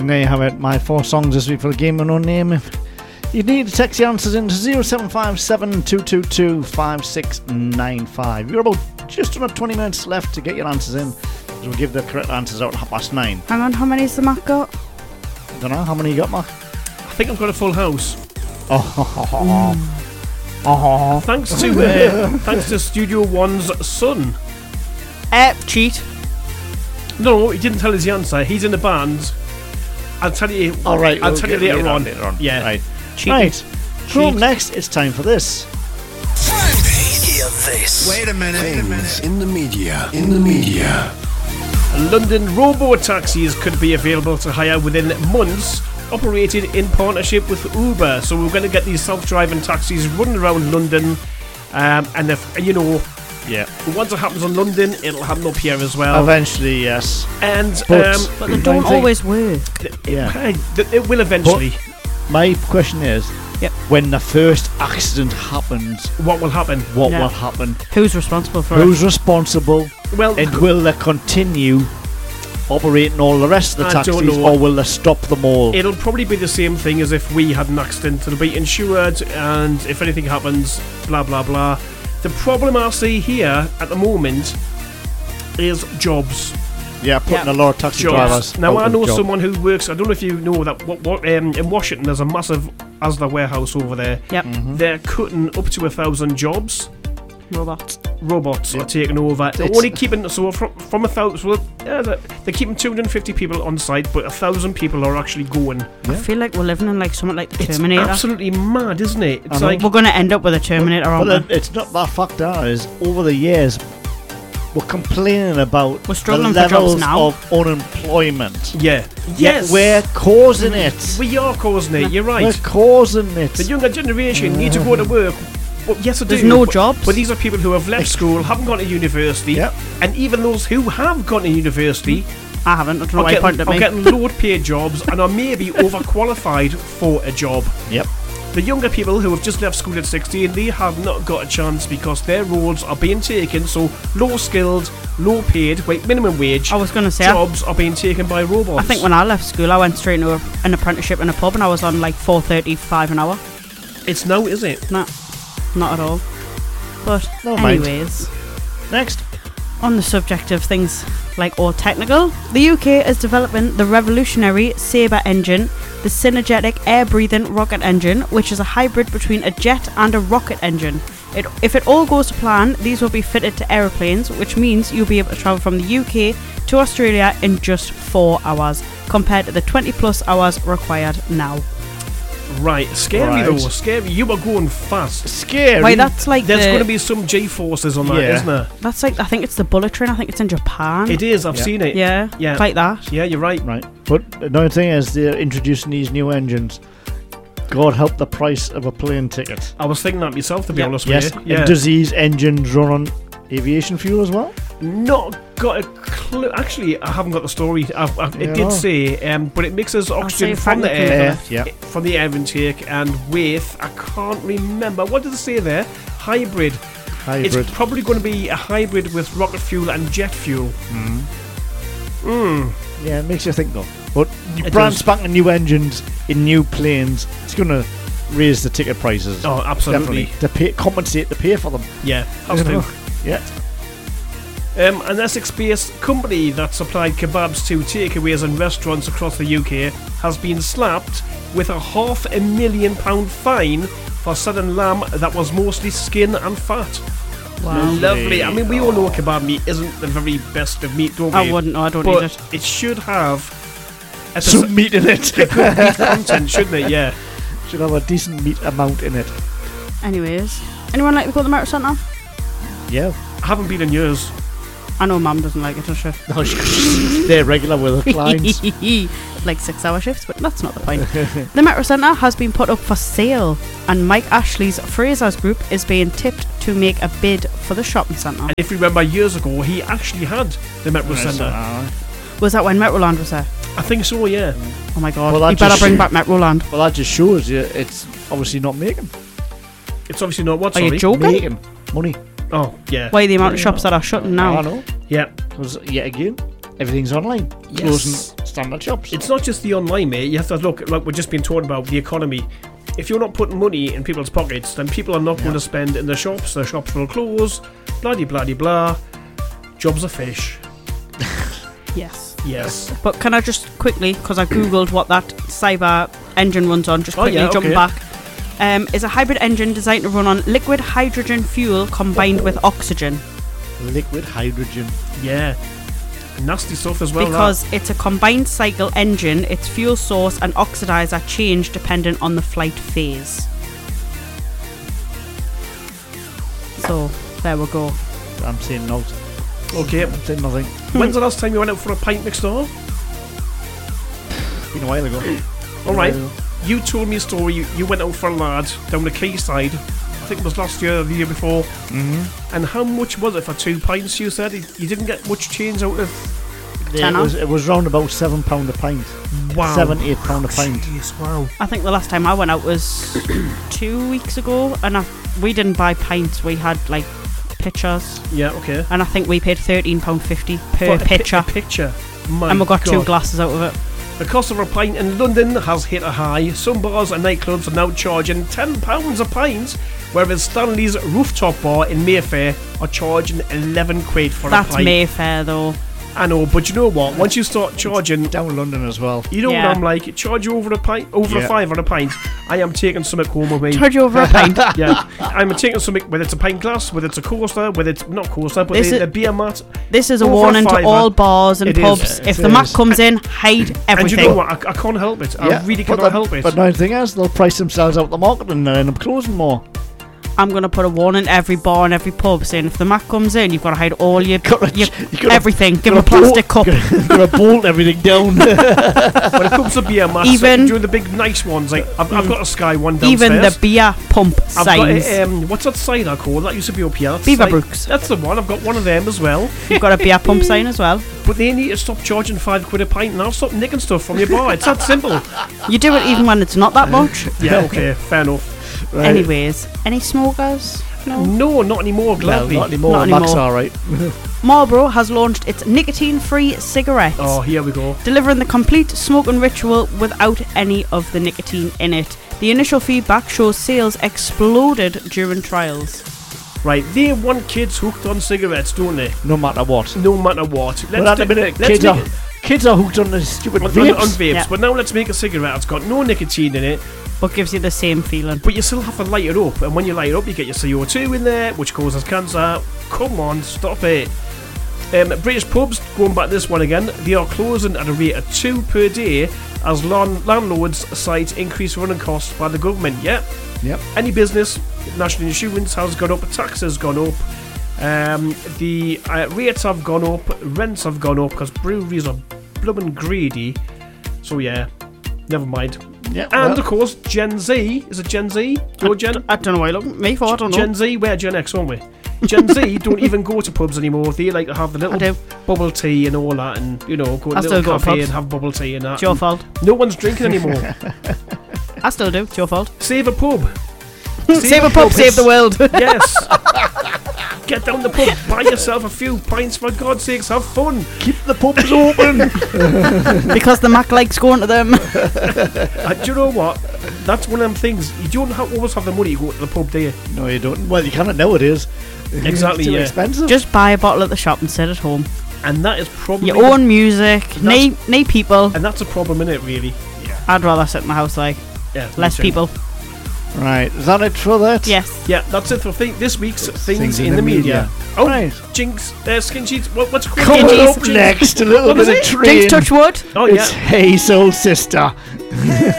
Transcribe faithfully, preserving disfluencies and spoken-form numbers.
And there you have it, my four songs this week for the Game Unknown Name. You need to text the answers into zero seven five seven, two two two, five six nine five. You're about just under twenty minutes left to get your answers in. We'll give the correct answers out at half past nine. Hang on, how many's the Mac got? I don't know, how many you got, Mark? I think I've got a full house. Oh, Oh. Thanks to uh, thanks to Studio One's son. Eh, cheat. No, he didn't tell us the answer. He's in the band. I'll tell you. all right, I'll we'll tell you get later on. Later on. Yeah. Right. Cheating. Right. From Cheat. next, it's time for this. Hear this. Wait a minute. Wait a minute. Things in the media. In the media. London robo-taxis could be available to hire within months, operated in partnership with Uber. So we're going to get these self-driving taxis running around London, um, and if and you know, Yeah. once it happens in London, it'll happen up here as well. Eventually, yes. And But- um, But they don't One thing- always work. Yeah. it, it will eventually. My question is, Yep. when the first accident happens, What will happen? what Yeah. will happen? Who's responsible for it? Who's responsible? Well, And will they continue operating all the rest of the I don't taxis, know. or will they stop them all? it'll probably be the same thing as if we had an accident. It'll be insured, and if anything happens, blah blah blah. The problem I see here at the moment is jobs. Yeah, putting Yeah. a lot of taxi Jobs. drivers. Now out I of know job. someone who works. I don't know if you know that. What, what um, in Washington, there's a massive Asda warehouse over there. Yep. Mm-hmm. They're cutting up to a thousand jobs. Robots. Robots Yeah. are taking over. They're It's- only keeping so from, from a thousand. So yeah, they're, they're keeping two hundred fifty people on site, but a thousand people are actually going. I feel like we're living in like something like the It's Terminator. absolutely mad, isn't it? It's I know. like We're going to end up with a Terminator, But aren't then we? it's not that fact, that is, over the years, we're complaining about We're struggling the for jobs levels now. of unemployment. yeah, Yet yes, we're causing it. we are causing it. You're right. We're causing it. The younger generation need to go to work. Well, yes, I do. There's no but, jobs. But these are people who have left school, haven't gone to university, Yep. and even those who have gone to university I haven't. I don't know are why you pointed getting, at are me. getting low-paid jobs and are maybe overqualified for a job. Yep. The younger people who have just left school at sixteen, they have not got a chance because their roles are being taken. So low-skilled, low-paid, wait, minimum wage I was going to say, I, jobs are being taken by robots. I think when I left school, I went straight into a, an apprenticeship in a pub and I was on like four thirty-five an hour. it's now, is it? No, not at all. But Never mind. anyways, Next. on the subject of things like all technical, the U K is developing the revolutionary Sabre engine, the synergetic air-breathing rocket engine, which is a hybrid between a jet and a rocket engine. It, if it all goes to plan, these will be fitted to aeroplanes, which means you'll be able to travel from the U K to Australia in just four hours, compared to the twenty plus hours required now. Right, scary Right. though, scary. You are going fast. Scary. Wait, that's like There's the, going to be some G-forces on that, Yeah. isn't there? that's like I think it's the bullet train. I think it's in Japan. It is, I've Yeah. seen it. Yeah, Yeah. like that. Yeah, you're right. Right. But another thing is, they're introducing these new engines. God help the price of a plane ticket. I was thinking that myself, to be Yeah. honest Yes. with you. And Yeah. does these engines run on aviation fuel as well? Not got a clue. Actually, I haven't got the story. I've, I've, it Yeah. did say, um, but it mixes say oxygen from the Franklin air, Air, yeah. from the air intake, and with I can't remember what did it say there. Hybrid. Hybrid. It's probably going to be a hybrid with rocket fuel and jet fuel. Mm. Yeah, it makes you think though. But It brand does. spanking new engines in new planes, it's going to raise the ticket prices. Oh, absolutely. Definitely. To pay, compensate to pay for them. Yeah, has to. Yeah. Um, an Essex-based company that supplied kebabs to takeaways and restaurants across the U K has been slapped with a half a million pound fine for selling lamb that was mostly skin and fat. Wow. Lovely. I mean, we all know kebab meat isn't the very best of meat, don't we? I wouldn't. No, I don't but need it. it should have a Some meat in it. good meat content, shouldn't it? Yeah. Should have a decent meat amount in it. Anyways, anyone like to go to the Metro Centre? Yeah. I haven't been in years. I know Mum doesn't like it, does she? No, they're regular with the clients. Like six hour shifts, but that's not the point. The Metro Centre has been put up for sale, and Mike Ashley's Fraser's Group is being tipped to make a bid for the shopping centre. And if you remember years ago, he actually had the Metro Centre. Uh, Was that when Metroland was there? I think so, yeah. Oh my god, Well, that you better just- bring back Metroland. well, that just shows you it's obviously not making. It's obviously not what, Are sorry? you joking? Making money. Oh, yeah. Why the amount of shops that are shutting I now? know. Yeah. Because yet again, everything's online. Yes. Closing standard shops. It's not just the online, mate. You have to look, like we're just been talking about, the economy. If you're not putting money in people's pockets, then people are not Yeah. going to spend in their shops. Their shops will close. Blah de blah de blah. Jobs are fish. Yes. Yes. But can I just quickly, because I googled what that Cyber engine runs on, just Oh, quickly yeah, jump okay. back. Um, is a hybrid engine designed to run on liquid hydrogen fuel combined with oxygen, Liquid hydrogen. Yeah. Nasty stuff as well. because it's a combined cycle engine. Its fuel source and oxidizer change dependent on the flight phase. So there we go. I'm saying no. that. Okay. I'm saying nothing. When's the last time you went out for a pint next door? Been a while ago. All right. You told me a story. You, you went out for a lad down the quayside. I think it was last year or the year before. Mm-hmm. And how much was it for two pints? You said you didn't get much change out of. It Tenner? was, it was round about seven pound a pint. Wow. Seven, eight pound a pint. Jeez, wow. I think the last time I went out was two weeks ago, and I, we didn't buy pints. We had like pitchers, Yeah. Okay. and I think we paid thirteen pound fifty per For a pi- pitcher, A picture. My and we got two God. glasses out of it. The cost of a pint in London has hit a high. Some bars and nightclubs are now charging ten pounds a pint, whereas Stanley's rooftop bar in Mayfair are charging eleven quid for That's a pint. Mayfair though. I know, but you know what? Once you start charging, Down London as well. you know Yeah. what I'm like? Charge you over a pint, over Yeah. a five on a pint. I am taking something home with me. Charge you over a pint. Yeah, I'm taking something, whether it's a pint glass, whether it's a coaster, whether it's not coaster, but This the, is- the beer mat. This is a Over a warning to fiver. all bars and It is. pubs. It If the Mac is. comes in, hide And everything. you know what? I, I can't help it. I really but cannot the- help it. But the thing is, they'll price themselves out the market and they'll end up closing more. I'm gonna put a warning to every bar and every pub saying if the Mac comes in, you've got to hide all your, Gotta- your you gotta- everything. Give them a gotta bolt- plastic cup. You're gonna bolt everything down. when it comes to beer mats, Even- like, doing the big nice ones, like I've, I've got a Sky one downstairs. Even the beer pump I've signs. got a, um, what's that cider called? That used to be up here. That's Beaverbrooks. Ci- That's the one. I've got one of them as well. You've got a beer pump sign as well. But they need to stop charging five quid a pint, and I'll stop nicking stuff from your bar. It's that simple. You do it even when it's not that much. Yeah. Okay. Fair enough. Right. Anyways, any smokers? No. No, not anymore. Well, Gladly. not anymore. Not Mac's anymore. alright. Marlboro has launched its nicotine-free cigarettes, Oh, here we go. delivering the complete smoking ritual without any of the nicotine in it. The initial feedback shows sales exploded during trials. Right, they want kids hooked on cigarettes, don't they? No matter what. No matter what. Let's But at the do- minute, let's kids make are, it- kids are hooked on the stupid on, vapes. on, on vapes. Yeah. But now let's make a cigarette that's got no nicotine in it, But gives you the same feeling. but you still have to light it up. And when you light it up, you get your C O two in there, which causes cancer. Come on, stop it. Um, British pubs, going back to this one again, they are closing at a rate of two per day as lan- landlords cite increased running costs by the government. Yep. Yep. Any business, national insurance has gone up, taxes gone up, um, the uh, rates have gone up, rents have gone up because breweries are blooming greedy. So yeah, never mind. Yep. And well, of course, Gen Z. Is it Gen Z? Your Gen I don't know why you look at me for, I don't know. Gen Z, we're Gen X, aren't we? Gen Z don't even go to pubs anymore. They like to have the I little do. bubble tea and all that, and you know, go to I a still little go to cafe pubs. and have bubble tea and that. It's your And fault. no one's drinking anymore. I still do. It's your fault. Save a pub. Save a pub, save the world. Yes. Get down the pub, buy yourself a few pints, for God's sakes, have fun. keep the pubs open. Because the Mac likes going to them. Uh, do you know what? That's one of them things. You don't have, always have the money to go to the pub, do you? No, you don't. Well, you cannot nowadays. Exactly, It's too yeah. expensive. Just buy a bottle at the shop and sit at home. And that is probably... Your own music, nay, nay people. And that's a problem, innit, really? I'd rather sit in my house like Yeah. me less too. people. Right, is that it for that? Yes. Yeah, that's it for th- this week's Things, Things in, the, media. Oh, Right. Jinx, uh, Skin Sheets, what, what's it called? Coming Jinx, up Jinx. next, a little What bit is of it? train. Jinx touch wood. Oh, It's yeah. Hey Soul Sister.